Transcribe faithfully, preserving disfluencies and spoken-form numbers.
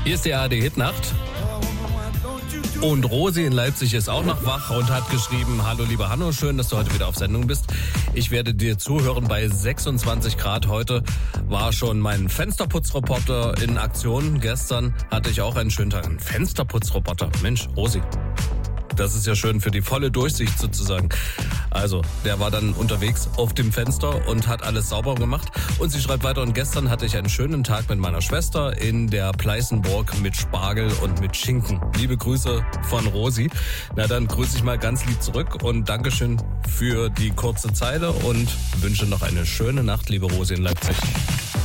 Hier ist die A R D-Hitnacht. Und Rosi in Leipzig ist auch noch wach und hat geschrieben, hallo lieber Hanno, schön, dass du heute wieder auf Sendung bist. Ich werde dir zuhören bei sechsundzwanzig Grad. Heute war schon mein Fensterputzroboter in Aktion. Gestern hatte ich auch einen schönen Tag. Ein Fensterputzroboter. Mensch, Rosi. Das ist ja schön für die volle Durchsicht sozusagen. Also, der war dann unterwegs auf dem Fenster und hat alles sauber gemacht. Und sie schreibt weiter, und gestern hatte ich einen schönen Tag mit meiner Schwester in der Pleißenburg mit Spargel und mit Schinken. Liebe Grüße von Rosi. Na, dann grüße ich mal ganz lieb zurück und Dankeschön für die kurze Zeile und wünsche noch eine schöne Nacht, liebe Rosi in Leipzig.